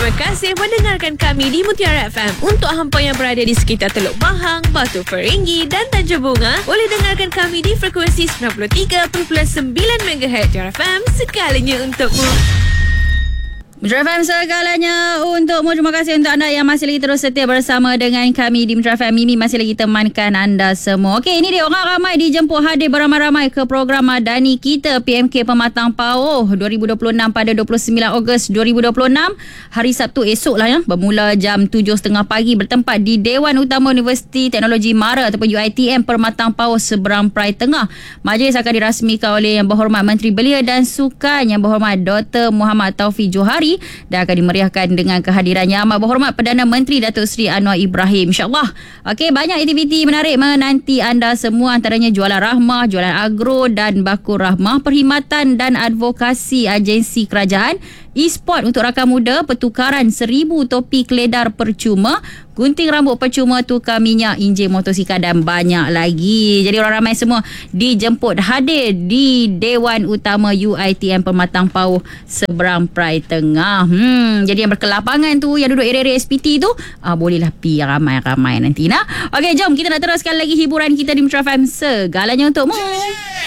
Terima kasih mendengarkan kami di Mutiara FM. Untuk hampa yang berada di sekitar Teluk Bahang, Batu Peringgi dan Tanjung Bunga, boleh dengarkan kami di frekuensi 93.9 MHz Mutiara FM, segalanya untukmu. Mutiara FM segalanya untukmu. Terima kasih untuk anda yang masih lagi terus setia bersama dengan kami di Mutiara FM. Mimi masih lagi temankan anda semua. Okey, ini dia, orang ramai dijemput hadir beramai-ramai ke program Madani kita PMK Pematang Pauh 2026 pada 29 Ogos 2026, hari Sabtu esok lah ya, bermula jam 7.30 pagi, bertempat di Dewan Utama Universiti Teknologi Mara ataupun UiTM Pematang Pauh seberang Perai Tengah. Majlis akan dirasmikan oleh Yang Berhormat Menteri Belia dan Sukan Yang Berhormat Dr. Muhammad Taufik Johari dan akan dimeriahkan dengan kehadirannya Amat Berhormat Perdana Menteri Datuk Seri Anwar Ibrahim, insyaAllah. Okey, banyak aktiviti menarik menanti anda semua, antaranya jualan rahmah, jualan agro dan baku rahmah, perkhidmatan dan advokasi agensi kerajaan, e-sport untuk rakan muda, pertukaran 1,000 topi keledar percuma, gunting rambut percuma, tukar minyak, enjin motosikal dan banyak lagi. Jadi orang ramai semua dijemput hadir di Dewan Utama UiTM Pematang Pauh seberang Perai Tengah. Jadi yang berkelapangan tu, yang duduk area-area SPT tu, bolehlah pergi ramai-ramai nanti nak. Okey, jom kita nak teruskan lagi hiburan kita di Mutiara FM, segalanya untukmu.